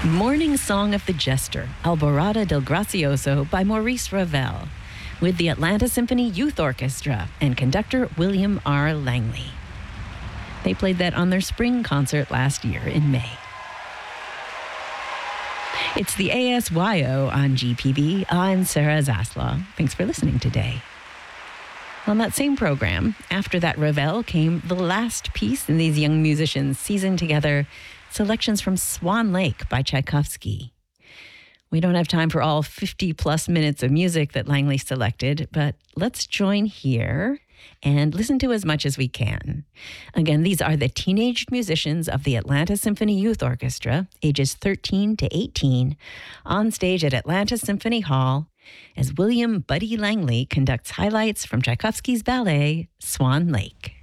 Morning Song of the Jester, Alborada del Gracioso by Maurice Ravel, with the Atlanta Symphony Youth Orchestra and conductor William R. Langley. They played that on their spring concert last year in May. It's the ASYO on GPB. I'm Sarah Zaslaw. Thanks for listening today. On that same program, after that Ravel came the last piece in these young musicians' season together, selections from Swan Lake by Tchaikovsky. We don't have time for all 50 plus minutes of music that Langley selected, but let's join here and listen to as much as we can. Again, these are the teenage musicians of the Atlanta Symphony Youth Orchestra, ages 13 to 18, on stage at Atlanta Symphony Hall as William Buddy Langley conducts highlights from Tchaikovsky's ballet, Swan Lake.